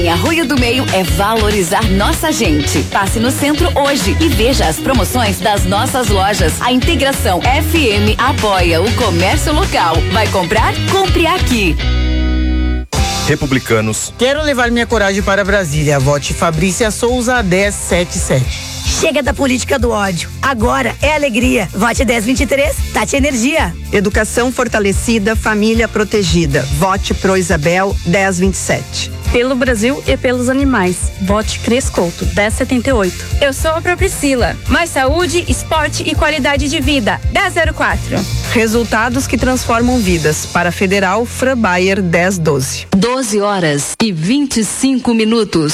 Arroio do Meio é valorizar nossa gente. Passe no centro hoje e veja as promoções das nossas lojas. A Integração FM apoia o comércio local. Vai comprar? Compre aqui. Republicanos. Quero levar minha coragem para Brasília. Vote Fabrícia Souza 1077. Chega da política do ódio. Agora é alegria. Vote 1023, Tati Energia. Educação fortalecida, família protegida. Vote Pro Isabel 1027. Pelo Brasil e pelos animais. Vote Cres Couto 1078. Eu sou a Priscila. Mais saúde, esporte e qualidade de vida. 1004. Resultados que transformam vidas. Para Federal, Fran Bayer 1012. 12 horas e 25 minutos.